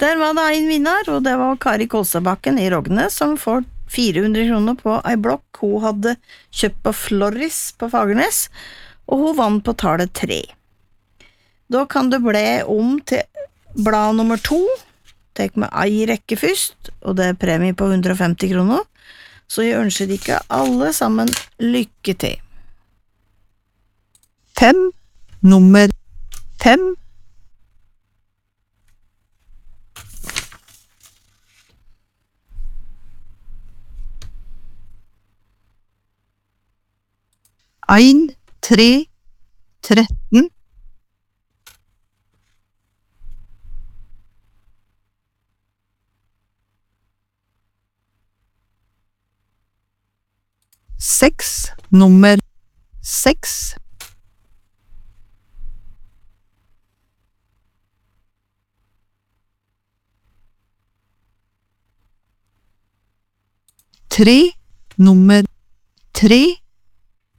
Der var det en vinner, og det var Kari Kolstadbakken i Rognes, som får 400 kroner på ei blokk hun hadde kjøpt på Florris på Fagernes, og hun vant på tallet 3. Da kan du bli om til blad nummer 2, tek med ei rekke først, og det er premie på 150 kroner, så jeg ønsker ikke alle sammen lykke til. 5, nummer 5. Ein, 3, 13. 6, nummer 6. 3, nummer 3.